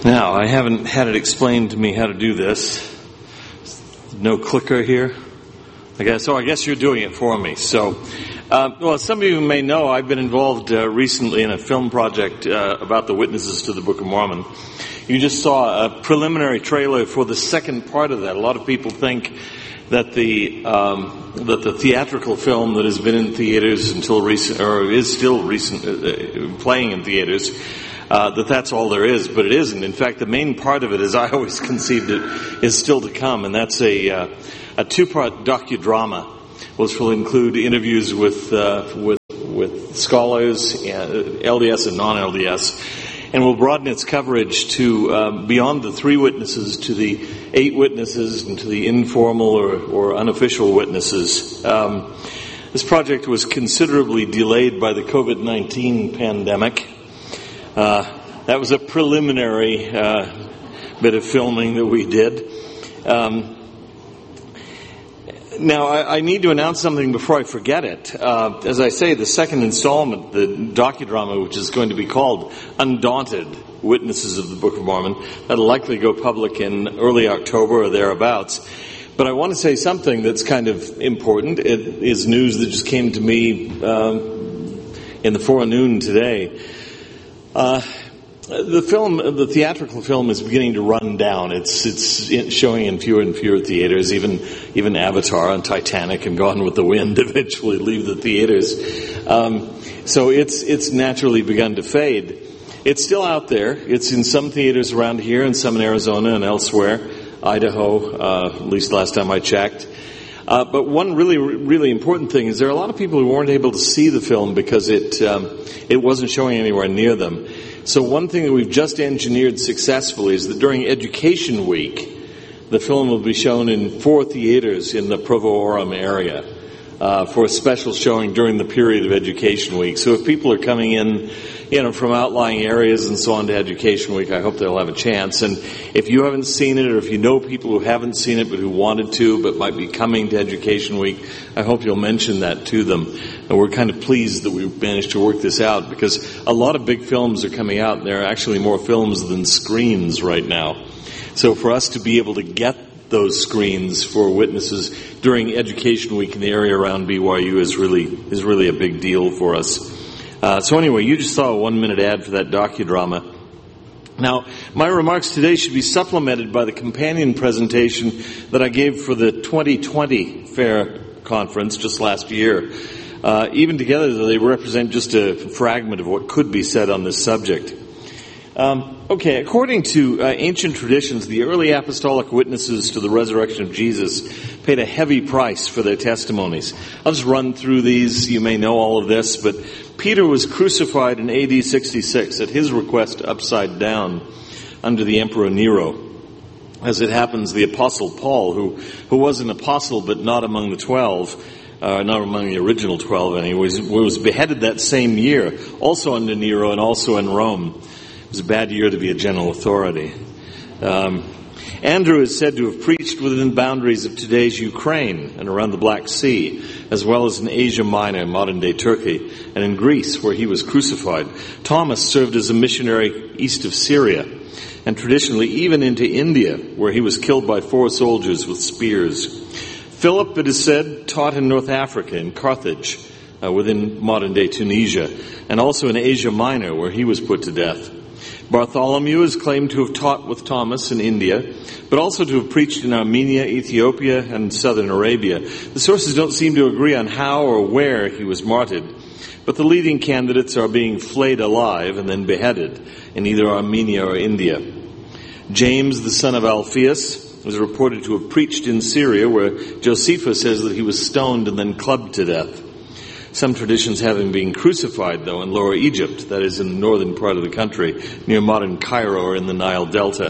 Now, I haven't had it explained to me how to do this. No clicker here. I guess you're doing it for me. So, some of you may know I've been involved recently in a film project about the witnesses to the Book of Mormon. You just saw a preliminary trailer for the second part of that. A lot of people think that the theatrical film that has been in theaters until recent, or is still recent, playing in theaters, that's all there is, but it isn't. In fact, the main part of it, as I always conceived it, is still to come, and that's a two-part docudrama, which will include interviews with scholars, LDS and non-LDS, and will broaden its coverage to beyond the 3 witnesses to the 8 witnesses and to the informal or unofficial witnesses. This project was considerably delayed by the COVID-19 pandemic. That was a preliminary bit of filming that we did. Now, I need to announce something before I forget it. As I say, the second installment, the docudrama, which is going to be called Undaunted Witnesses of the Book of Mormon, that'll likely go public in early October or thereabouts. But I want to say something that's kind of important. It is news that just came to me in the forenoon today. The theatrical film is beginning to run down. It's showing in fewer and fewer theaters. Even Avatar and Titanic and Gone with the Wind eventually leave the theaters. So it's naturally begun to fade. It's still out there. It's in some theaters around here and some in Arizona and elsewhere, Idaho, at least last time I checked. But one really, really important thing is there are a lot of people who weren't able to see the film because it wasn't showing anywhere near them. So one thing that we've just engineered successfully is that during Education Week, the film will be shown in 4 theaters in the Provo-Orem area for a special showing during the period of Education Week. So if people are coming in, from outlying areas and so on to Education Week, I hope they'll have a chance. And if you haven't seen it, or if you know people who haven't seen it but who wanted to but might be coming to Education Week, I hope you'll mention that to them. And we're kind of pleased that we've managed to work this out, because a lot of big films are coming out, and there are actually more films than screens right now. So for us to be able to get those screens for witnesses during Education Week in the area around BYU is really a big deal for us. So anyway, you just saw a 1-minute ad for that docudrama. Now, my remarks today should be supplemented by the companion presentation that I gave for the 2020 Fair Conference just last year. Even together, they represent just a fragment of what could be said on this subject. According to ancient traditions, the early apostolic witnesses to the resurrection of Jesus paid a heavy price for their testimonies. I'll just run through these. You may know all of this, but Peter was crucified in AD 66 at his request upside down under the Emperor Nero. As it happens, the Apostle Paul, who was an apostle but not among the 12, not among the original 12 anyway, was beheaded that same year, also under Nero and also in Rome. It was a bad year to be a general authority. Andrew is said to have preached within the boundaries of today's Ukraine and around the Black Sea, as well as in Asia Minor, modern-day Turkey, and in Greece, where he was crucified. Thomas served as a missionary east of Syria, and traditionally even into India, where he was killed by 4 soldiers with spears. Philip, it is said, taught in North Africa, in Carthage, within modern-day Tunisia, and also in Asia Minor, where he was put to death. Bartholomew is claimed to have taught with Thomas in India, but also to have preached in Armenia, Ethiopia, and southern Arabia. The sources don't seem to agree on how or where he was martyred, but the leading candidates are being flayed alive and then beheaded in either Armenia or India. James, the son of Alphaeus, was reported to have preached in Syria, where Josephus says that he was stoned and then clubbed to death. Some traditions have him being crucified, though, in Lower Egypt, that is in the northern part of the country, near modern Cairo or in the Nile Delta.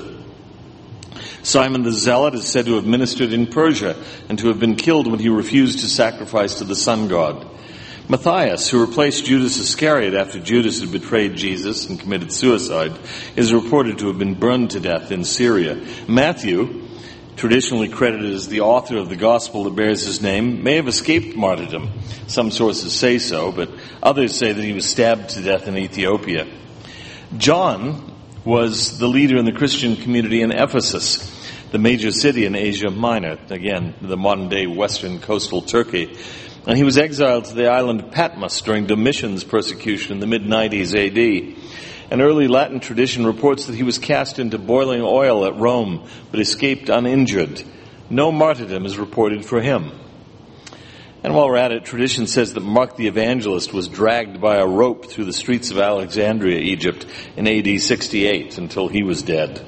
Simon the Zealot is said to have ministered in Persia and to have been killed when he refused to sacrifice to the sun god. Matthias, who replaced Judas Iscariot after Judas had betrayed Jesus and committed suicide, is reported to have been burned to death in Syria. Matthew, traditionally credited as the author of the gospel that bears his name, may have escaped martyrdom. Some sources say so, but others say that he was stabbed to death in Ethiopia. John was the leader in the Christian community in Ephesus, the major city in Asia Minor, again, the modern-day western coastal Turkey. And he was exiled to the island of Patmos during Domitian's persecution in the mid-90s AD. An early Latin tradition reports that he was cast into boiling oil at Rome, but escaped uninjured. No martyrdom is reported for him. And while we're at it, tradition says that Mark the Evangelist was dragged by a rope through the streets of Alexandria, Egypt, in AD 68 until he was dead.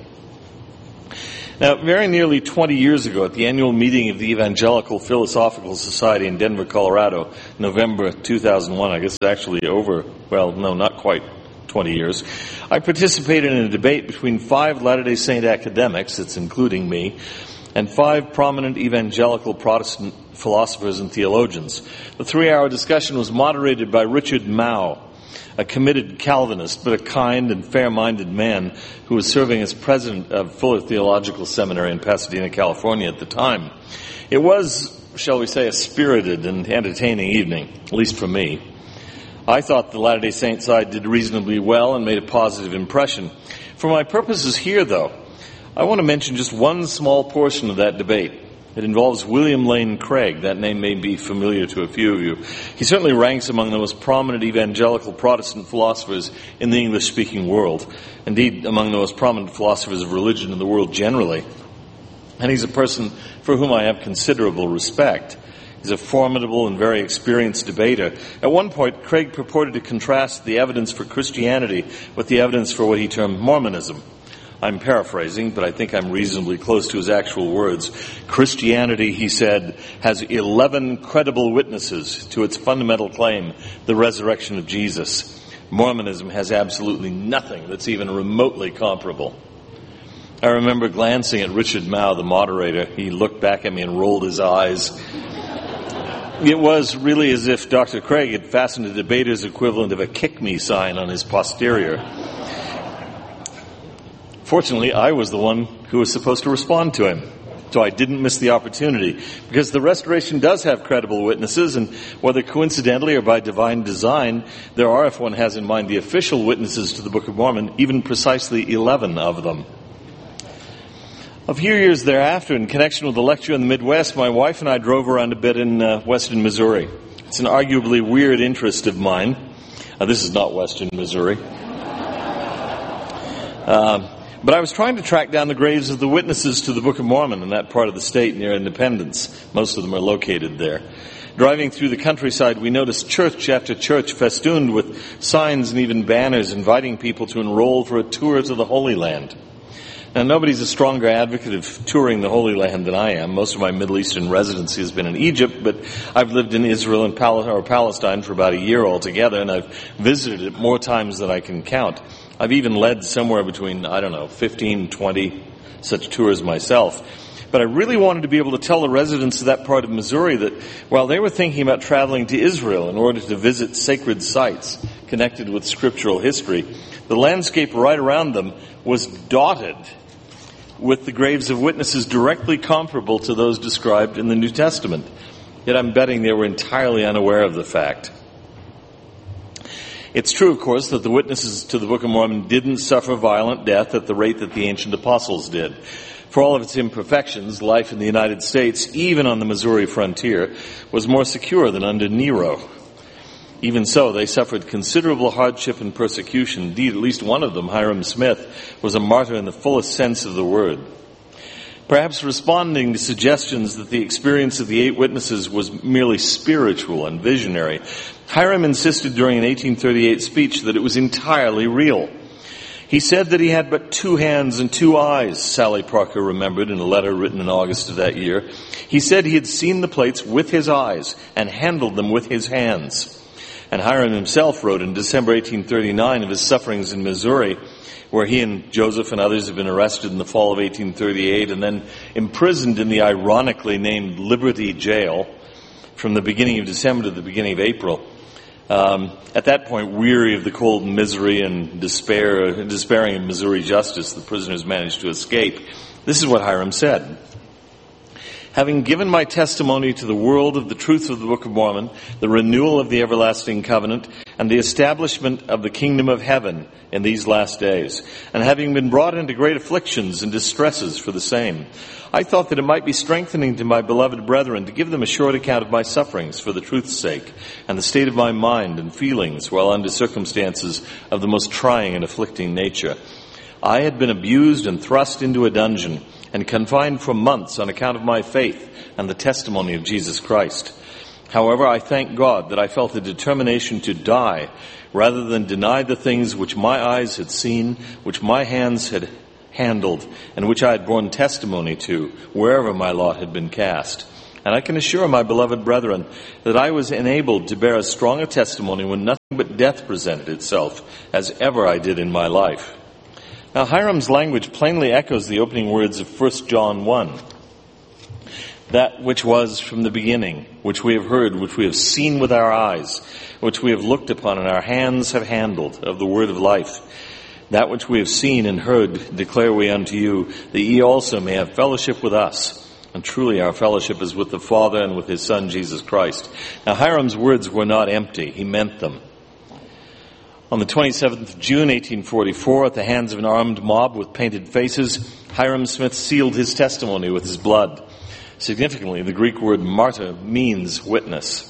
Now, very nearly 20 years ago, at the annual meeting of the Evangelical Philosophical Society in Denver, Colorado, November 2001, I guess it's actually over, well, no, not quite 20 years, I participated in a debate between 5 Latter-day Saint academics, it's including me, and 5 prominent evangelical Protestant philosophers and theologians. The 3-hour discussion was moderated by Richard Mouw, a committed Calvinist, but a kind and fair-minded man who was serving as president of Fuller Theological Seminary in Pasadena, California at the time. It was, shall we say, a spirited and entertaining evening, at least for me. I thought the Latter-day Saint side did reasonably well and made a positive impression. For my purposes here, though, I want to mention just one small portion of that debate. It involves William Lane Craig. That name may be familiar to a few of you. He certainly ranks among the most prominent evangelical Protestant philosophers in the English-speaking world. Indeed, among the most prominent philosophers of religion in the world generally. And he's a person for whom I have considerable respect. He's a formidable and very experienced debater. At one point, Craig purported to contrast the evidence for Christianity with the evidence for what he termed Mormonism. I'm paraphrasing, but I think I'm reasonably close to his actual words. Christianity, he said, has 11 credible witnesses to its fundamental claim, the resurrection of Jesus. Mormonism has absolutely nothing that's even remotely comparable. I remember glancing at Richard Mouw, the moderator. He looked back at me and rolled his eyes. It was really as if Dr. Craig had fastened a debater's equivalent of a kick-me sign on his posterior. Fortunately, I was the one who was supposed to respond to him, so I didn't miss the opportunity, because the Restoration does have credible witnesses, and whether coincidentally or by divine design, there are, if one has in mind the official witnesses to the Book of Mormon, even precisely 11 of them. A few years thereafter, in connection with a lecture in the Midwest, my wife and I drove around a bit in western Missouri. It's an arguably weird interest of mine. This is not western Missouri. But I was trying to track down the graves of the witnesses to the Book of Mormon in that part of the state near Independence. Most of them are located there. Driving through the countryside, we noticed church after church festooned with signs and even banners inviting people to enroll for a tour to the Holy Land. Now, nobody's a stronger advocate of touring the Holy Land than I am. Most of my Middle Eastern residency has been in Egypt, but I've lived in Israel and Palestine for about a year altogether, and I've visited it more times than I can count. I've even led somewhere between, 15, 20 such tours myself. But I really wanted to be able to tell the residents of that part of Missouri that while they were thinking about traveling to Israel in order to visit sacred sites connected with scriptural history, the landscape right around them was dotted with the graves of witnesses directly comparable to those described in the New Testament. Yet I'm betting they were entirely unaware of the fact. It's true, of course, that the witnesses to the Book of Mormon didn't suffer violent death at the rate that the ancient apostles did. For all of its imperfections, life in the United States, even on the Missouri frontier, was more secure than under Nero. Even so, they suffered considerable hardship and persecution. Indeed, at least one of them, Hyrum Smith, was a martyr in the fullest sense of the word. Perhaps responding to suggestions that the experience of the 8 witnesses was merely spiritual and visionary, Hyrum insisted during an 1838 speech that it was entirely real. He said that he had but 2 hands and 2 eyes, Sally Parker remembered in a letter written in August of that year. He said he had seen the plates with his eyes and handled them with his hands. And Hyrum himself wrote in December 1839 of his sufferings in Missouri, where he and Joseph and others had been arrested in the fall of 1838 and then imprisoned in the ironically named Liberty Jail from the beginning of December to the beginning of April. At that point, weary of the cold misery and despairing of Missouri justice, the prisoners managed to escape. This is what Hyrum said. Having given my testimony to the world of the truth of the Book of Mormon, the renewal of the everlasting covenant, and the establishment of the kingdom of heaven in these last days. And having been brought into great afflictions and distresses for the same, I thought that it might be strengthening to my beloved brethren to give them a short account of my sufferings for the truth's sake, and the state of my mind and feelings while under circumstances of the most trying and afflicting nature. I had been abused and thrust into a dungeon, and confined for months on account of my faith and the testimony of Jesus Christ. However, I thank God that I felt a determination to die rather than deny the things which my eyes had seen, which my hands had handled, and which I had borne testimony to, wherever my lot had been cast. And I can assure my beloved brethren that I was enabled to bear as strong a testimony when nothing but death presented itself, as ever I did in my life. Now, Hiram's language plainly echoes the opening words of 1 John 1. That which was from the beginning, which we have heard, which we have seen with our eyes, which we have looked upon and our hands have handled, of the word of life. That which we have seen and heard declare we unto you, that ye also may have fellowship with us. And truly our fellowship is with the Father and with his Son, Jesus Christ. Now, Hiram's words were not empty. He meant them. On the 27th of June, 1844, at the hands of an armed mob with painted faces, Hiram Smith sealed his testimony with his blood. Significantly, the Greek word martyr means witness.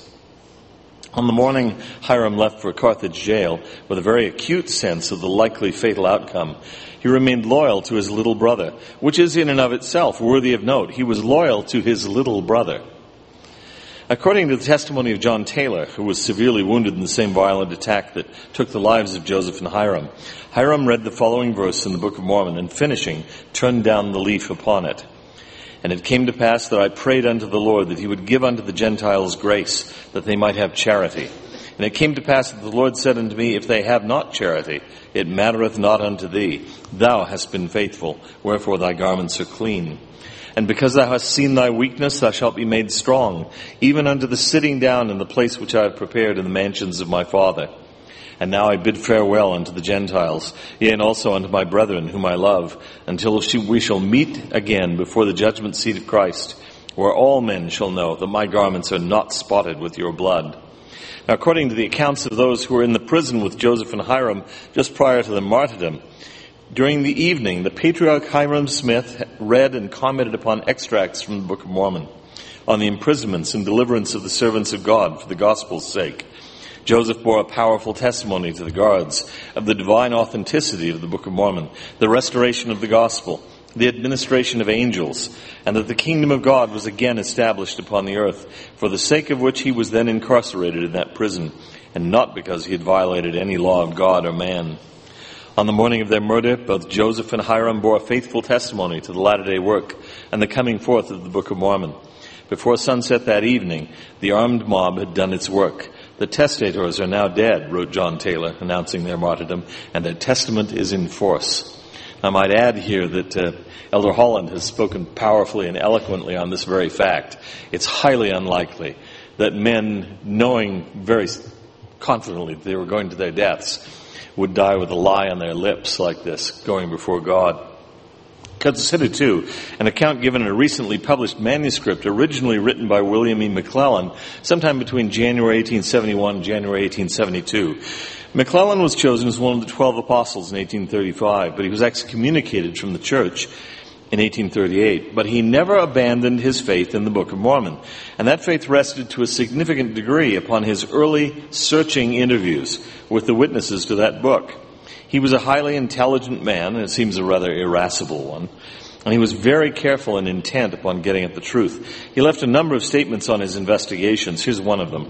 On the morning Hiram left for Carthage jail, with a very acute sense of the likely fatal outcome, he remained loyal to his little brother, which is in and of itself worthy of note. He was loyal to his little brother. According to the testimony of John Taylor, who was severely wounded in the same violent attack that took the lives of Joseph and Hiram, Hiram read the following verse in the Book of Mormon, and finishing, turned down the leaf upon it. And it came to pass that I prayed unto the Lord that he would give unto the Gentiles grace, that they might have charity. And it came to pass that the Lord said unto me, if they have not charity, it mattereth not unto thee. Thou hast been faithful, wherefore thy garments are clean. And because thou hast seen thy weakness, thou shalt be made strong, even unto the sitting down in the place which I have prepared in the mansions of my Father. And now I bid farewell unto the Gentiles, yea, and also unto my brethren whom I love, until we shall meet again before the judgment seat of Christ, where all men shall know that my garments are not spotted with your blood. Now, according to the accounts of those who were in the prison with Joseph and Hiram just prior to their martyrdom, during the evening, the patriarch Hiram Smith read and commented upon extracts from the Book of Mormon on the imprisonments and deliverance of the servants of God for the gospel's sake. Joseph bore a powerful testimony to the guards of the divine authenticity of the Book of Mormon, the restoration of the gospel, the administration of angels, and that the kingdom of God was again established upon the earth, for the sake of which he was then incarcerated in that prison, and not because he had violated any law of God or man. On the morning of their murder, both Joseph and Hiram bore a faithful testimony to the latter-day work and the coming forth of the Book of Mormon. Before sunset that evening, the armed mob had done its work. The testators are now dead, wrote John Taylor, announcing their martyrdom, and their testament is in force. I might add here that Elder Holland has spoken powerfully and eloquently on this very fact. It's highly unlikely that men, knowing very confidently that they were going to their deaths, would die with a lie on their lips like this, going before God. Consider, too, an account given in a recently published manuscript originally written by William E. McClellan sometime between January 1871 and January 1872. McClellan was chosen as one of the 12 apostles in 1835, but he was excommunicated from the church in 1838. But he never abandoned his faith in the Book of Mormon, and that faith rested to a significant degree upon his early searching interviews with the witnesses to that book. He was a highly intelligent man, and it seems a rather irascible one, and he was very careful and intent upon getting at the truth. He left a number of statements on his investigations. Here's one of them.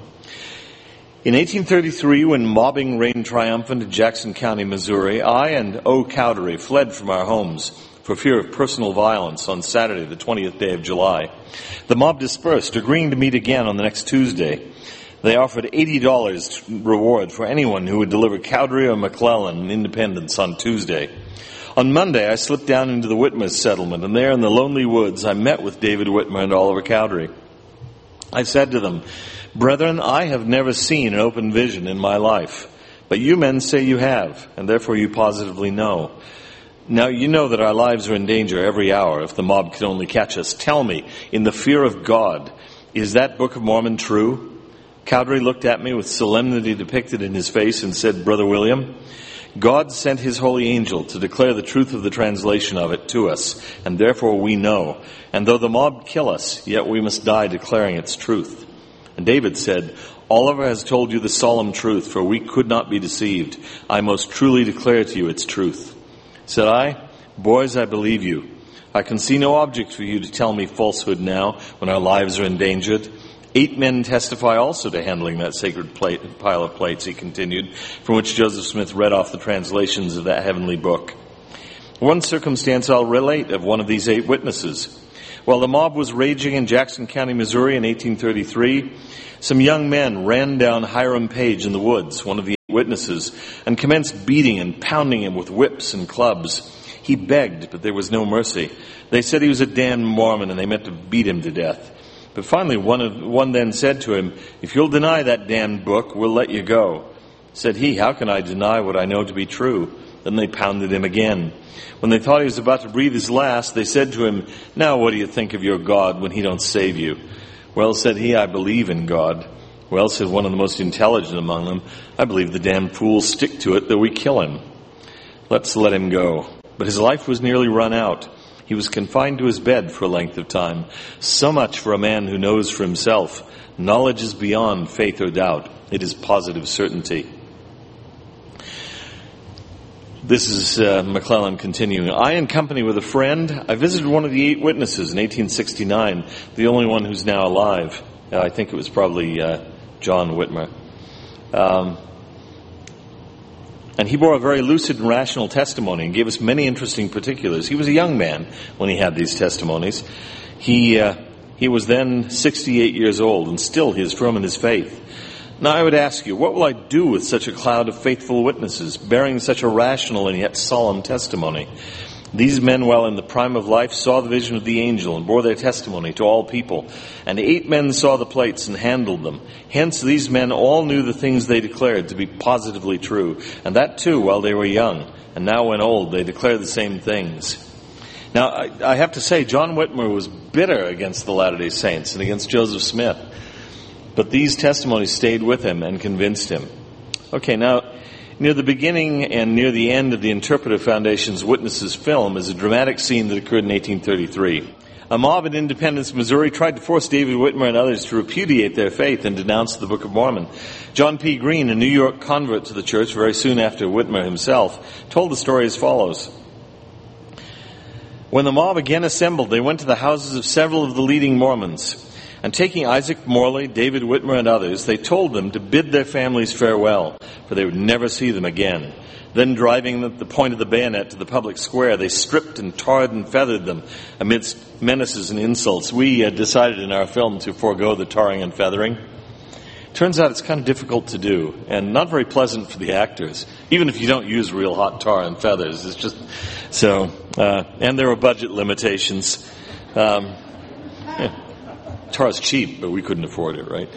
In 1833, when mobbing reigned triumphant in Jackson County, Missouri, I and O. Cowdery fled from our homes for fear of personal violence on Saturday, the 20th day of July. The mob dispersed, agreeing to meet again on the next Tuesday. They offered $80 reward for anyone who would deliver Cowdery or McClellan in Independence on Tuesday. On Monday, I slipped down into the Whitmer settlement, and there in the lonely woods, I met with David Whitmer and Oliver Cowdery. I said to them, "Brethren, I have never seen an open vision in my life, but you men say you have, and therefore you positively know. Now you know that our lives are in danger every hour if the mob could only catch us. Tell me, in the fear of God, is that Book of Mormon true?" Cowdery looked at me with solemnity depicted in his face and said, "Brother William, God sent his holy angel to declare the truth of the translation of it to us, and therefore we know. And though the mob kill us, yet we must die declaring its truth." And David said, "Oliver has told you the solemn truth, for we could not be deceived. I most truly declare to you its truth." Said I, "Boys, I believe you. I can see no object for you to tell me falsehood now, when our lives are endangered. 8 men testify also to handling that sacred pile of plates," he continued, from which Joseph Smith read off the translations of that heavenly book. "One circumstance I'll relate of one of these 8 witnesses. While the mob was raging in Jackson County, Missouri in 1833, some young men ran down Hiram Page in the woods, one of the 8 witnesses, and commenced beating and pounding him with whips and clubs. He begged, but there was no mercy. They said he was a damned Mormon, and they meant to beat him to death. But finally one then said to him, 'If you'll deny that damned book, we'll let you go.' Said he, 'How can I deny what I know to be true?' Then they pounded him again. When they thought he was about to breathe his last, they said to him, 'Now what do you think of your God when he don't save you?' 'Well,' said he, 'I believe in God.' 'Well,' said one of the most intelligent among them, 'I believe the damned fools stick to it, though we kill him. Let's let him go.' But his life was nearly run out. He was confined to his bed for a length of time. So much for a man who knows for himself. Knowledge is beyond faith or doubt. It is positive certainty." This is McClellan continuing. "I, in company with a friend, I visited one of the 8 witnesses in 1869, the only one who's now alive. I think it was probably John Whitmer. And he bore a very lucid and rational testimony and gave us many interesting particulars. He was a young man when he had these testimonies. He was then 68 years old, and still he is firm in his faith. Now I would ask you, what will I do with such a cloud of faithful witnesses, bearing such a rational and yet solemn testimony? These men, while in the prime of life, saw the vision of the angel and bore their testimony to all people. And 8 men saw the plates and handled them. Hence these men all knew the things they declared to be positively true, and that too while they were young. And now when old, they declare the same things." Now, I have to say, John Whitmer was bitter against the Latter-day Saints and against Joseph Smith. But these testimonies stayed with him and convinced him. Okay, now, near the beginning and near the end of the Interpretive Foundation's Witnesses film is a dramatic scene that occurred in 1833. A mob in Independence, Missouri tried to force David Whitmer and others to repudiate their faith and denounce the Book of Mormon. John P. Green, a New York convert to the church very soon after Whitmer himself, told the story as follows. "When the mob again assembled, they went to the houses of several of the leading Mormons. And taking Isaac Morley, David Whitmer, and others, they told them to bid their families farewell, for they would never see them again. Then, driving them at the point of the bayonet to the public square, they stripped and tarred and feathered them amidst menaces and insults. We decided in our film to forego the tarring and feathering. Turns out it's kind of difficult to do, and not very pleasant for the actors, even if you don't use real hot tar and feathers. It's just so, and there were budget limitations. Tar's cheap, but we couldn't afford it, right?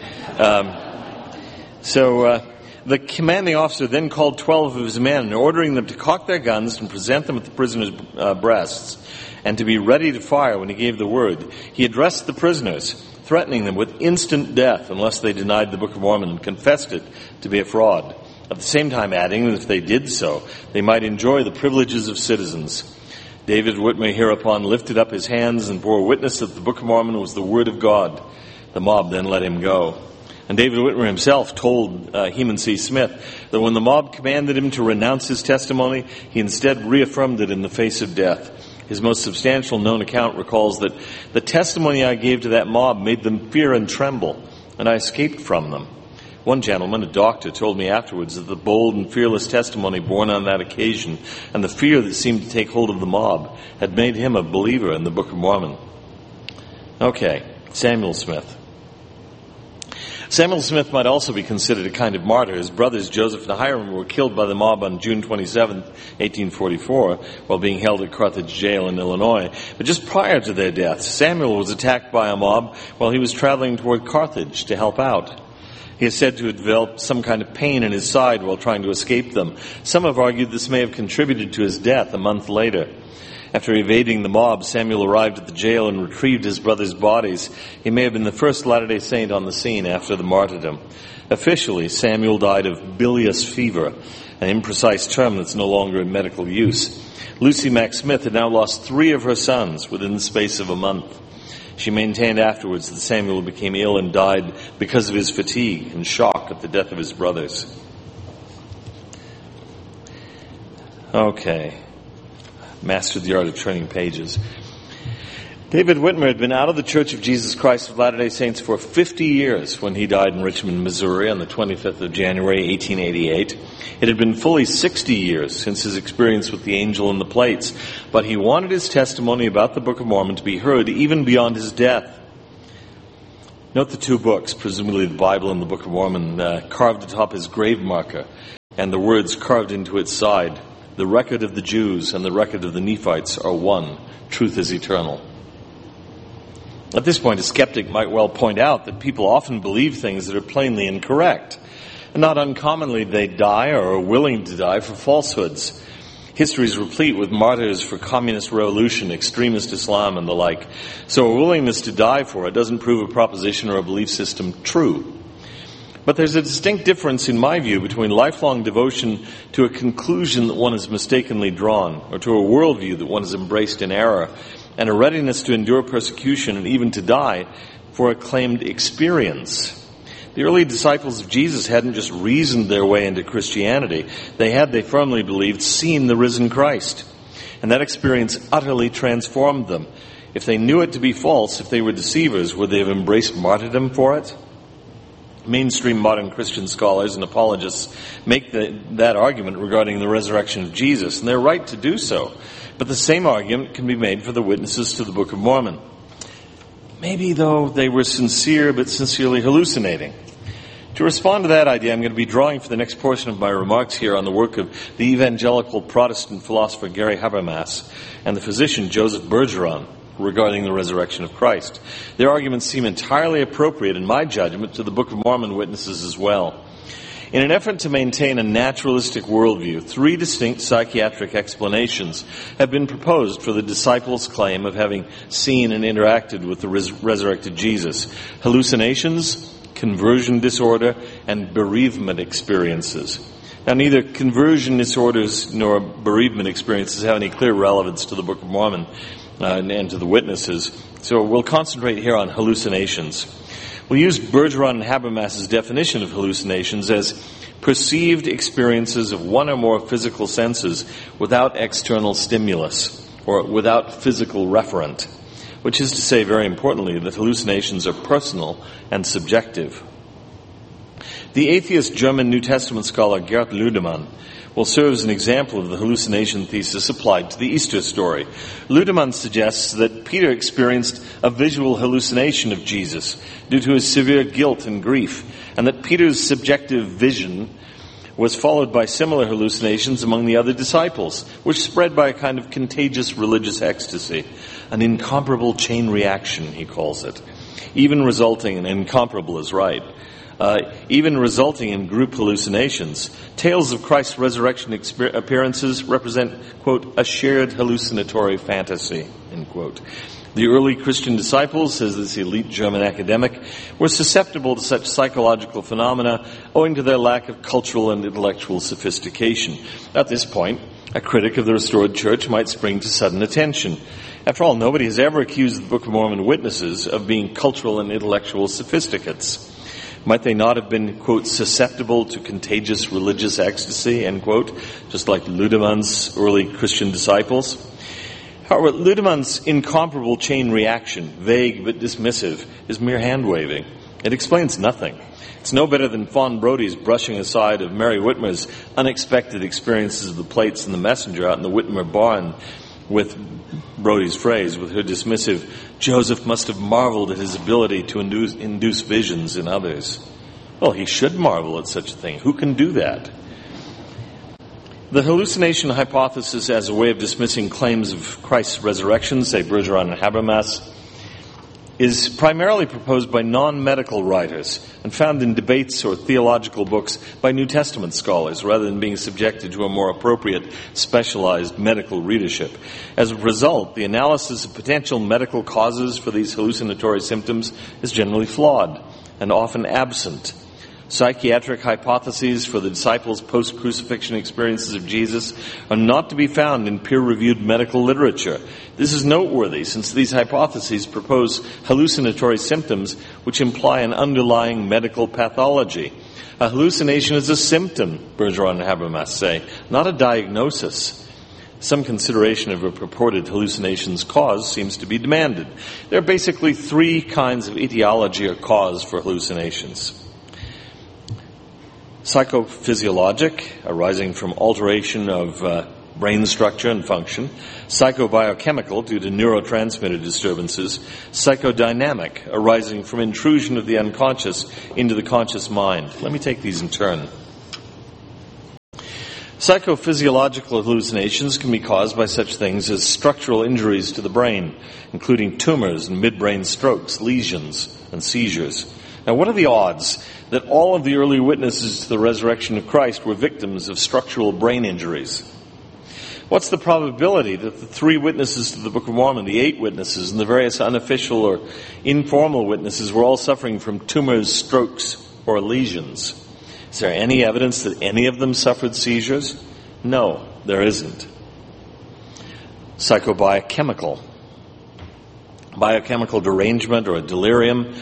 The commanding officer then called 12 of his men, ordering them to cock their guns and present them at the prisoners' breasts, and to be ready to fire when he gave the word. He addressed the prisoners, threatening them with instant death unless they denied the Book of Mormon and confessed it to be a fraud. At the same time adding that if they did so, they might enjoy the privileges of citizens. David Whitmer hereupon lifted up his hands and bore witness that the Book of Mormon was the Word of God. The mob then let him go. And David Whitmer himself told Heman C. Smith that when the mob commanded him to renounce his testimony, he instead reaffirmed it in the face of death. His most substantial known account recalls that the testimony I gave to that mob made them fear and tremble, and I escaped from them. One gentleman, a doctor, told me afterwards that the bold and fearless testimony borne on that occasion and the fear that seemed to take hold of the mob had made him a believer in the Book of Mormon. Okay, Samuel Smith. Samuel Smith might also be considered a kind of martyr. His brothers Joseph and Hiram were killed by the mob on June 27, 1844, while being held at Carthage Jail in Illinois. But just prior to their deaths, Samuel was attacked by a mob while he was traveling toward Carthage to help out. He is said to have developed some kind of pain in his side while trying to escape them. Some have argued this may have contributed to his death a month later. After evading the mob, Samuel arrived at the jail and retrieved his brother's bodies. He may have been the first Latter-day Saint on the scene after the martyrdom. Officially, Samuel died of bilious fever, an imprecise term that's no longer in medical use. Lucy Mack Smith had now lost 3 of her sons within the space of a month. She maintained afterwards that Samuel became ill and died because of his fatigue and shock at the death of his brothers. Okay. Mastered the art of turning pages. David Whitmer had been out of the Church of Jesus Christ of Latter-day Saints for 50 years when he died in Richmond, Missouri on the 25th of January, 1888. It had been fully 60 years since his experience with the angel and the plates, but he wanted his testimony about the Book of Mormon to be heard even beyond his death. Note the 2 books, presumably the Bible and the Book of Mormon, carved atop his grave marker, and the words carved into its side. The record of the Jews and the record of the Nephites are one. Truth is eternal. At this point, a skeptic might well point out that people often believe things that are plainly incorrect. And not uncommonly, they die or are willing to die for falsehoods. History is replete with martyrs for communist revolution, extremist Islam, and the like. So a willingness to die for it doesn't prove a proposition or a belief system true. But there's a distinct difference, in my view, between lifelong devotion to a conclusion that one has mistakenly drawn, or to a worldview that one has embraced in error, and a readiness to endure persecution and even to die for a claimed experience. The early disciples of Jesus hadn't just reasoned their way into Christianity. They firmly believed, seen the risen Christ. And that experience utterly transformed them. If they knew it to be false, if they were deceivers, would they have embraced martyrdom for it? Mainstream modern Christian scholars and apologists make that argument regarding the resurrection of Jesus, and they're right to do so. But the same argument can be made for the witnesses to the Book of Mormon. Maybe, though, they were sincere but sincerely hallucinating. To respond to that idea, I'm going to be drawing for the next portion of my remarks here on the work of the evangelical Protestant philosopher Gary Habermas and the physician Joseph Bergeron regarding the resurrection of Christ. Their arguments seem entirely appropriate, in my judgment, to the Book of Mormon witnesses as well. In an effort to maintain a naturalistic worldview, 3 distinct psychiatric explanations have been proposed for the disciples' claim of having seen and interacted with the resurrected Jesus: hallucinations, conversion disorder, and bereavement experiences. Now, neither conversion disorders nor bereavement experiences have any clear relevance to the Book of Mormon and to the witnesses, so we'll concentrate here on hallucinations. We'll use Bergeron and Habermas's definition of hallucinations as perceived experiences of one or more physical senses without external stimulus or without physical referent, which is to say, very importantly, that hallucinations are personal and subjective. The atheist German New Testament scholar Gerd Ludemann will serve as an example of the hallucination thesis applied to the Easter story. Ludemann suggests that Peter experienced a visual hallucination of Jesus due to his severe guilt and grief, and that Peter's subjective vision was followed by similar hallucinations among the other disciples, which spread by a kind of contagious religious ecstasy, an incomparable chain reaction, he calls it, even resulting in incomparable is right. Even resulting in group hallucinations. Tales of Christ's resurrection appearances represent, quote, a shared hallucinatory fantasy, end quote. The early Christian disciples, says this elite German academic, were susceptible to such psychological phenomena owing to their lack of cultural and intellectual sophistication. At this point, a critic of the restored church might spring to sudden attention. After all, nobody has ever accused the Book of Mormon witnesses of being cultural and intellectual sophisticates. Might they not have been, quote, susceptible to contagious religious ecstasy, end quote, just like Ludemann's early Christian disciples? However, Ludemann's incomparable chain reaction, vague but dismissive, is mere hand-waving. It explains nothing. It's no better than Fawn Brody's brushing aside of Mary Whitmer's unexpected experiences of the plates and the messenger out in the Whitmer barn with Brody's phrase, with her dismissive, Joseph must have marveled at his ability to induce visions in others. Well, he should marvel at such a thing. Who can do that? The hallucination hypothesis as a way of dismissing claims of Christ's resurrection, say Bergeron and Habermas, is primarily proposed by non-medical writers and found in debates or theological books by New Testament scholars rather than being subjected to a more appropriate specialized medical readership. As a result, the analysis of potential medical causes for these hallucinatory symptoms is generally flawed and often absent. Psychiatric hypotheses for the disciples' post-crucifixion experiences of Jesus are not to be found in peer-reviewed medical literature. This is noteworthy since these hypotheses propose hallucinatory symptoms which imply an underlying medical pathology. A hallucination is a symptom, Bergeron and Habermas say, not a diagnosis. Some consideration of a purported hallucination's cause seems to be demanded. There are basically three kinds of etiology or cause for hallucinations. Psychophysiologic, arising from alteration of brain structure and function. Psychobiochemical, due to neurotransmitter disturbances. Psychodynamic, arising from intrusion of the unconscious into the conscious mind. Let me take these in turn. Psychophysiological hallucinations can be caused by such things as structural injuries to the brain, including tumors and midbrain strokes, lesions, and seizures. Now, what are the odds that all of the early witnesses to the resurrection of Christ were victims of structural brain injuries? What's the probability that the 3 witnesses to the Book of Mormon, the 8 witnesses, and the various unofficial or informal witnesses were all suffering from tumors, strokes, or lesions? Is there any evidence that any of them suffered seizures? No, there isn't. Psychobiochemical. Biochemical derangement or delirium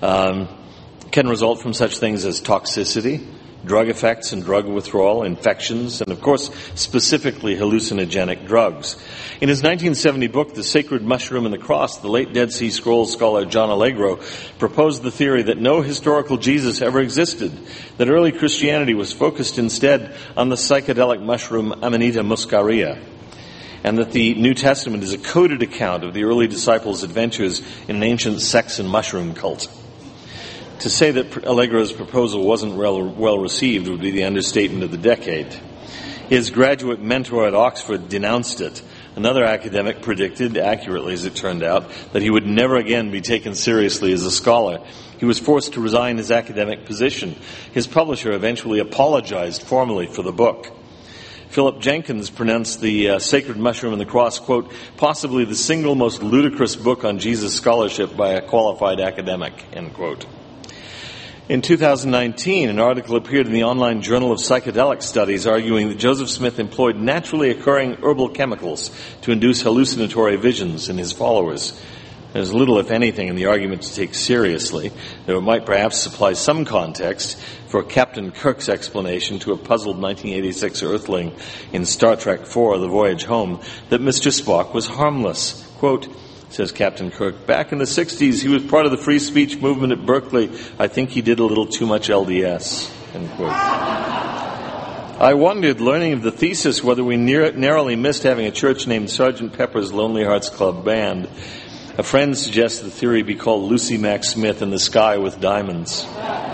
can result from such things as toxicity, drug effects and drug withdrawal, infections, and of course, specifically hallucinogenic drugs. In his 1970 book, The Sacred Mushroom and the Cross, the late Dead Sea Scrolls scholar John Allegro proposed the theory that no historical Jesus ever existed, that early Christianity was focused instead on the psychedelic mushroom Amanita muscaria, and that the New Testament is a coded account of the early disciples' adventures in an ancient sex and mushroom cult. To say that Allegro's proposal wasn't well received would be the understatement of the decade. His graduate mentor at Oxford denounced it. Another academic predicted, accurately as it turned out, that he would never again be taken seriously as a scholar. He was forced to resign his academic position. His publisher eventually apologized formally for the book. Philip Jenkins pronounced The Sacred Mushroom and the Cross, quote, possibly the single most ludicrous book on Jesus scholarship by a qualified academic, end quote. In 2019, an article appeared in the online Journal of Psychedelic Studies arguing that Joseph Smith employed naturally occurring herbal chemicals to induce hallucinatory visions in his followers. There's little, if anything, in the argument to take seriously, though it might perhaps supply some context for Captain Kirk's explanation to a puzzled 1986 Earthling in Star Trek IV, The Voyage Home, that Mr. Spock was harmless. Quote, says Captain Kirk, back in the 60s, he was part of the free speech movement at Berkeley. I think he did a little too much LDS, end quote. I wondered, learning of the thesis, whether we narrowly missed having a church named Sgt. Pepper's Lonely Hearts Club Band. A friend suggests the theory be called Lucy Mack Smith in the Sky with Diamonds.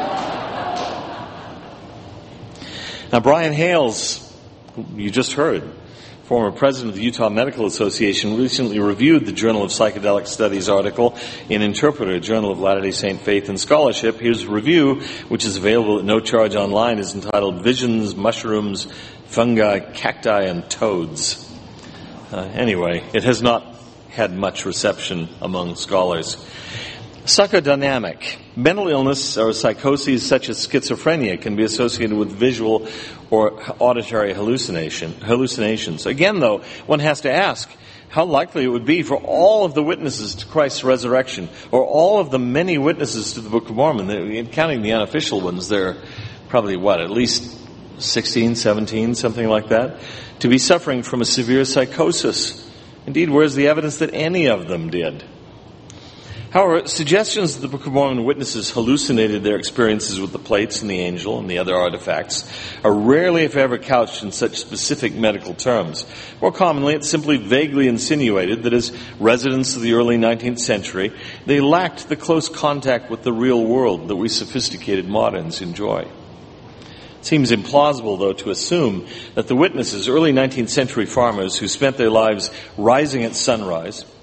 Now, Brian Hales, who you just heard, former president of the Utah Medical Association, recently reviewed the Journal of Psychedelic Studies article in Interpreter, Journal of Latter-day Saint Faith and Scholarship. His review, which is available at no charge online, is entitled Visions, Mushrooms, Fungi, Cacti, and Toads. Anyway, it has not had much reception among scholars. Psychodynamic. Mental illness or psychoses such as schizophrenia can be associated with visual or auditory hallucinations. Again, though, one has to ask how likely it would be for all of the witnesses to Christ's resurrection, or all of the many witnesses to the Book of Mormon, counting the unofficial ones, there are probably, at least 16, 17, something like that, to be suffering from a severe psychosis. Indeed, where's the evidence that any of them did? However, suggestions that the Book of Mormon witnesses hallucinated their experiences with the plates and the angel and the other artifacts are rarely, if ever, couched in such specific medical terms. More commonly, it's simply vaguely insinuated that as residents of the early 19th century, they lacked the close contact with the real world that we sophisticated moderns enjoy. It seems implausible, though, to assume that the witnesses, early 19th century farmers who spent their lives rising at sunrise,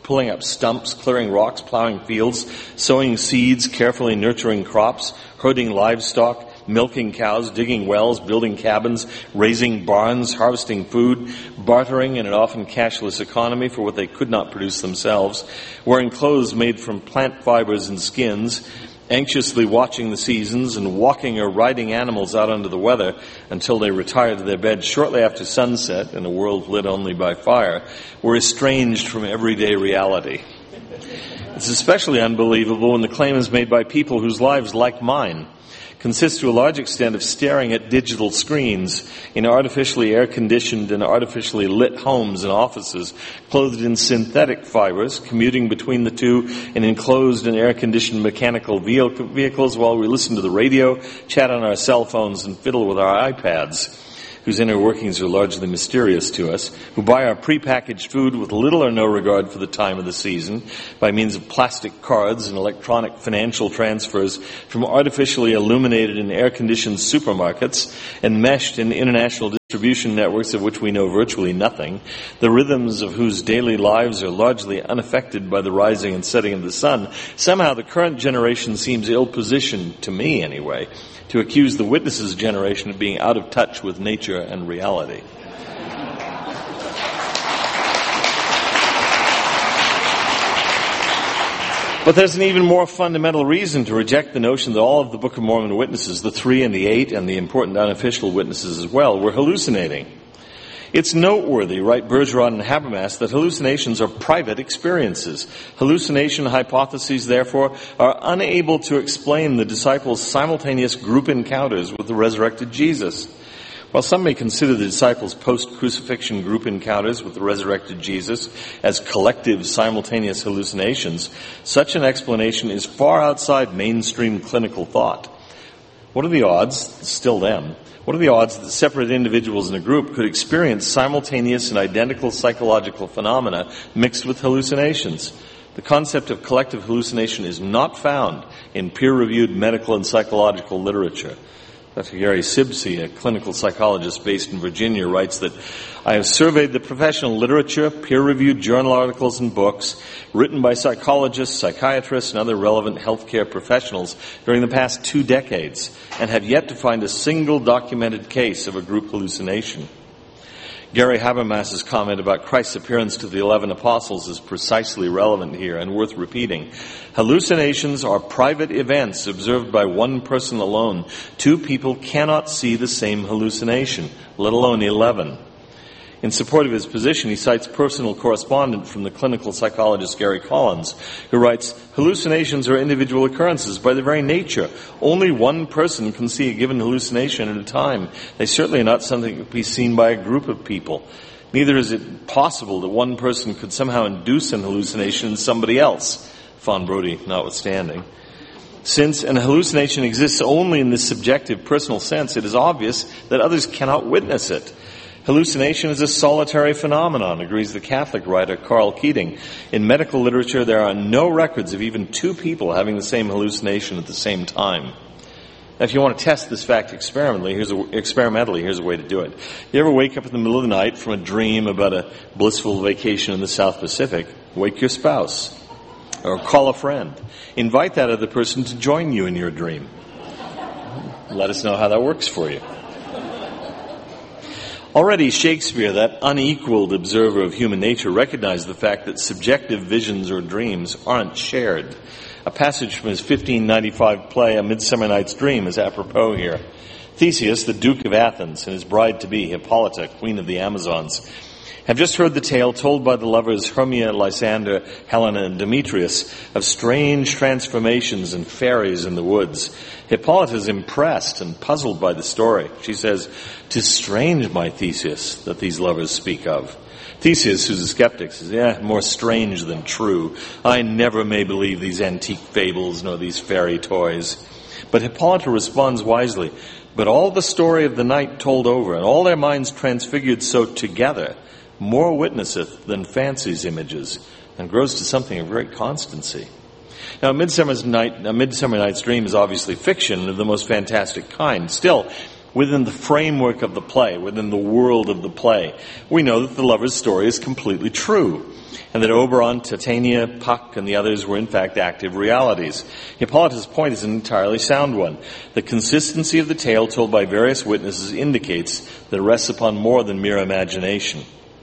pulling up stumps, clearing rocks, plowing fields, sowing seeds, carefully nurturing crops, herding livestock, milking cows, digging wells, building cabins, raising barns, harvesting food, bartering in an often cashless economy for what they could not produce themselves, wearing clothes made from plant fibers and skins, anxiously watching the seasons and walking or riding animals out under the weather until they retired to their beds shortly after sunset in a world lit only by fire, were estranged from everyday reality. It's especially unbelievable when the claim is made by people whose lives, like mine, consist to a large extent of staring at digital screens in artificially air-conditioned and artificially lit homes and offices, clothed in synthetic fibers, commuting between the two in enclosed and air-conditioned mechanical vehicles while we listen to the radio, chat on our cell phones, and fiddle with our iPads, whose inner workings are largely mysterious to us, who buy our prepackaged food with little or no regard for the time of the season by means of plastic cards and electronic financial transfers from artificially illuminated and air-conditioned supermarkets enmeshed in international distribution networks of which we know virtually nothing, the rhythms of whose daily lives are largely unaffected by the rising and setting of the sun. Somehow the current generation seems ill-positioned, to me anyway, to accuse the Witnesses' generation of being out of touch with nature and reality. But there's an even more fundamental reason to reject the notion that all of the Book of Mormon witnesses, the 3 and the 8, and the important unofficial witnesses as well, were hallucinating. It's noteworthy, write Bergeron and Habermas, that hallucinations are private experiences. Hallucination hypotheses, therefore, are unable to explain the disciples' simultaneous group encounters with the resurrected Jesus. While some may consider the disciples' post-crucifixion group encounters with the resurrected Jesus as collective simultaneous hallucinations, such an explanation is far outside mainstream clinical thought. What are the odds, still them, what are the odds that separate individuals in a group could experience simultaneous and identical psychological phenomena mixed with hallucinations? The concept of collective hallucination is not found in peer-reviewed medical and psychological literature. Dr. Gary Sibsey, a clinical psychologist based in Virginia, writes that I have surveyed the professional literature, peer-reviewed journal articles and books written by psychologists, psychiatrists, and other relevant healthcare professionals during the past 2 decades and have yet to find a single documented case of a group hallucination. Gary Habermas's comment about Christ's appearance to the 11 apostles is precisely relevant here and worth repeating. Hallucinations are private events observed by one person alone. 2 people cannot see the same hallucination, let alone 11. In support of his position, he cites personal correspondence from the clinical psychologist Gary Collins, who writes, hallucinations are individual occurrences by their very nature. Only one person can see a given hallucination at a time. They certainly are not something that can be seen by a group of people. Neither is it possible that one person could somehow induce an hallucination in somebody else, von Brody notwithstanding. Since an hallucination exists only in this subjective personal sense, it is obvious that others cannot witness it. Hallucination is a solitary phenomenon, agrees the Catholic writer Karl Keating. In medical literature, there are no records of even 2 people having the same hallucination at the same time. Now, if you want to test this fact experimentally, here's a way to do it. You ever wake up in the middle of the night from a dream about a blissful vacation in the South Pacific? Wake your spouse. Or call a friend. Invite that other person to join you in your dream. Let us know how that works for you. Already Shakespeare, that unequaled observer of human nature, recognized the fact that subjective visions or dreams aren't shared. A passage from his 1595 play, A Midsummer Night's Dream, is apropos here. Theseus, the Duke of Athens, and his bride-to-be, Hippolyta, Queen of the Amazons, have just heard the tale told by the lovers Hermia, Lysander, Helena, and Demetrius of strange transformations and fairies in the woods. Hippolyta is impressed and puzzled by the story. She says, "'Tis strange, my Theseus, that these lovers speak of." Theseus, who's a skeptic, says, more strange than true. I never may believe these antique fables nor these fairy toys. But Hippolyta responds wisely, but all the story of the night told over, and all their minds transfigured so together, more witnesseth than fancy's images, and grows to something of great constancy. Now, A Midsummer Night's Dream is obviously fiction of the most fantastic kind. Still, within the framework of the play, within the world of the play, we know that the lover's story is completely true, and that Oberon, Titania, Puck, and the others were in fact active realities. Hippolytus' point is an entirely sound one. The consistency of the tale told by various witnesses indicates that it rests upon more than mere imagination.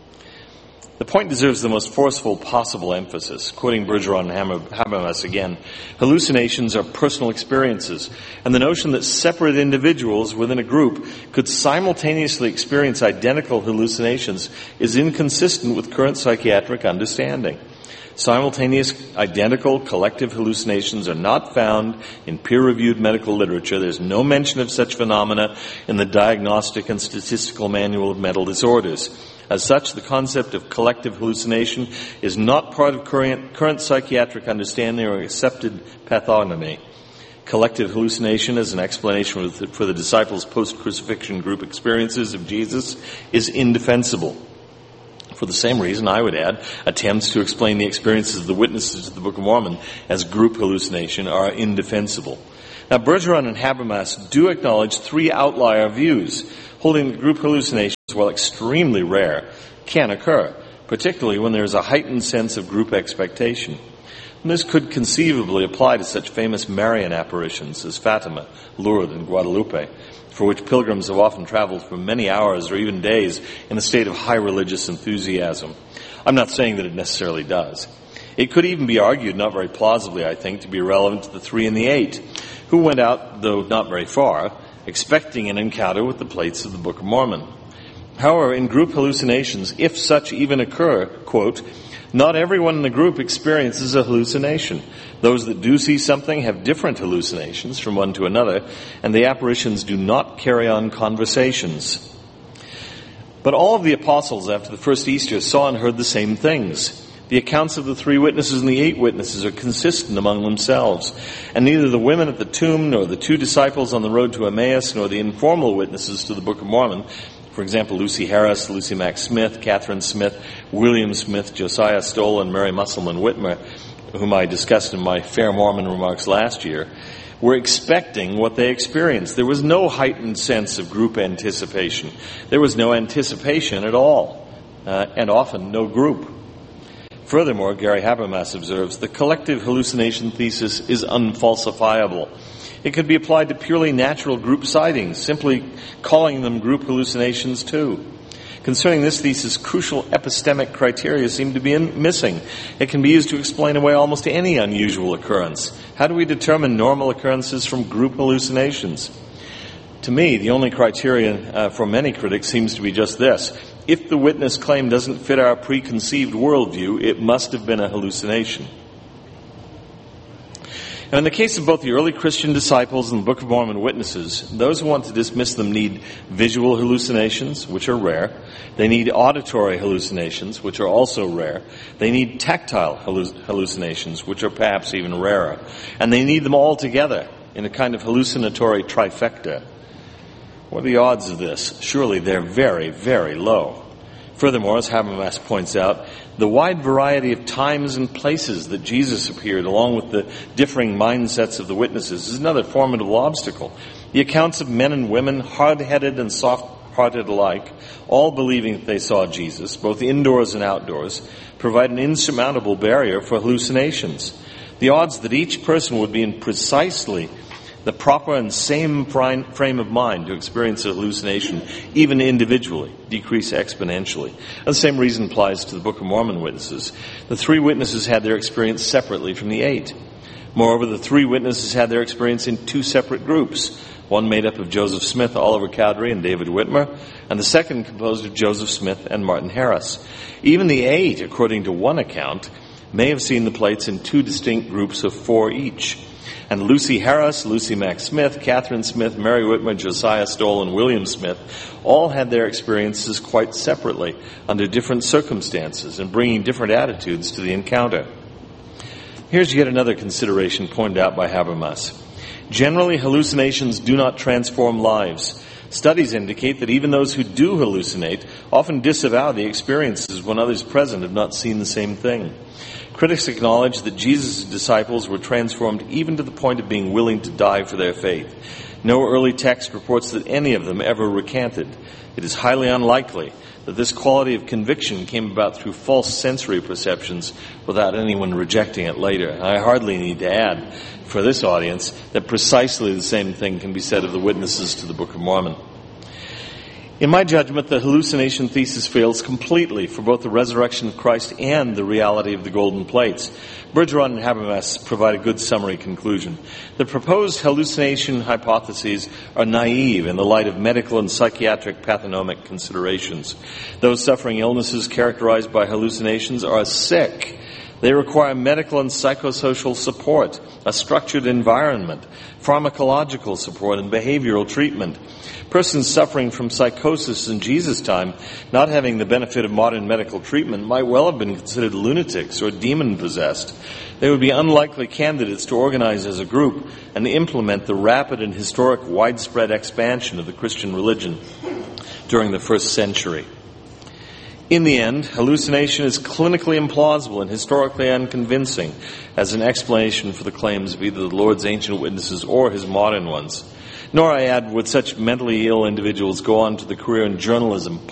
The point deserves the most forceful possible emphasis. Quoting Bergeron and Habermas again, hallucinations are personal experiences, and the notion that separate individuals within a group could simultaneously experience identical hallucinations is inconsistent with current psychiatric understanding. Simultaneous, identical, collective hallucinations are not found in peer-reviewed medical literature. There's no mention of such phenomena in the Diagnostic and Statistical Manual of Mental Disorders. As such, the concept of collective hallucination is not part of current psychiatric understanding or accepted pathognomy. Collective hallucination as an explanation for the disciples' post-crucifixion group experiences of Jesus is indefensible. For the same reason, I would add, attempts to explain the experiences of the witnesses of the Book of Mormon as group hallucination are indefensible. Now, Bergeron and Habermas do acknowledge three outlier views, holding that group hallucinations, while extremely rare, can occur, particularly when there is a heightened sense of group expectation. And this could conceivably apply to such famous Marian apparitions as Fatima, Lourdes, and Guadalupe, for which pilgrims have often traveled for many hours or even days in a state of high religious enthusiasm. I'm not saying that it necessarily does. It could even be argued, not very plausibly, I think, to be relevant to the 3 and the 8, who went out, though not very far, expecting an encounter with the plates of the Book of Mormon. However, in group hallucinations, if such even occur, quote, not everyone in the group experiences a hallucination. Those that do see something have different hallucinations from one to another, and the apparitions do not carry on conversations. But all of the apostles after the first Easter saw and heard the same things. The accounts of the 3 witnesses and the 8 witnesses are consistent among themselves, and neither the women at the tomb, nor the 2 disciples on the road to Emmaus, nor the informal witnesses to the Book of Mormon, for example, Lucy Harris, Lucy Mack Smith, Catherine Smith, William Smith, Josiah Stoll, and Mary Musselman Whitmer, whom I discussed in my Fair Mormon remarks last year, were expecting what they experienced. There was no heightened sense of group anticipation. There was no anticipation at all, and often no group. Furthermore, Gary Habermas observes, the collective hallucination thesis is unfalsifiable. It could be applied to purely natural group sightings, simply calling them group hallucinations too. Concerning this thesis, crucial epistemic criteria seem to be missing. It can be used to explain away almost any unusual occurrence. How do we determine normal occurrences from group hallucinations? To me, the only criterion for many critics seems to be just this. If the witness claim doesn't fit our preconceived worldview, it must have been a hallucination. Now, in the case of both the early Christian disciples and the Book of Mormon witnesses, those who want to dismiss them need visual hallucinations, which are rare. They need auditory hallucinations, which are also rare. They need tactile hallucinations, which are perhaps even rarer. And they need them all together in a kind of hallucinatory trifecta. What are the odds of this? Surely they're very, very low. Furthermore, as Habermas points out, the wide variety of times and places that Jesus appeared, along with the differing mindsets of the witnesses, is another formidable obstacle. The accounts of men and women, hard-headed and soft-hearted alike, all believing that they saw Jesus, both indoors and outdoors, provide an insurmountable barrier for hallucinations. The odds that each person would be in precisely the proper and same frame of mind to experience a hallucination, even individually, decrease exponentially. And the same reason applies to the Book of Mormon witnesses. The 3 witnesses had their experience separately from the 8. Moreover, the 3 witnesses had their experience in 2 separate groups, one made up of Joseph Smith, Oliver Cowdery, and David Whitmer, and the second composed of Joseph Smith and Martin Harris. Even the 8, according to one account, may have seen the plates in 2 distinct groups of 4 each. And Lucy Harris, Lucy Mack Smith, Catherine Smith, Mary Whitmer, Josiah Stoll, and William Smith all had their experiences quite separately, under different circumstances, and bringing different attitudes to the encounter. Here's yet another consideration pointed out by Habermas. Generally, hallucinations do not transform lives. Studies indicate that even those who do hallucinate often disavow the experiences when others present have not seen the same thing. Critics acknowledge that Jesus' disciples were transformed even to the point of being willing to die for their faith. No early text reports that any of them ever recanted. It is highly unlikely that this quality of conviction came about through false sensory perceptions without anyone rejecting it later. I hardly need to add for this audience that precisely the same thing can be said of the witnesses to the Book of Mormon. In my judgment, the hallucination thesis fails completely for both the resurrection of Christ and the reality of the golden plates. Bergeron and Habermas provide a good summary conclusion. The proposed hallucination hypotheses are naive in the light of medical and psychiatric pathonomic considerations. Those suffering illnesses characterized by hallucinations are sick. They require medical and psychosocial support, a structured environment, pharmacological support, and behavioral treatment. Persons suffering from psychosis in Jesus' time, not having the benefit of modern medical treatment, might well have been considered lunatics or demon-possessed. They would be unlikely candidates to organize as a group and implement the rapid and historic widespread expansion of the Christian religion during the first century. In the end, hallucination is clinically implausible and historically unconvincing as an explanation for the claims of either the Lord's ancient witnesses or his modern ones. Nor, I add, would such mentally ill individuals go on to the career in journalism,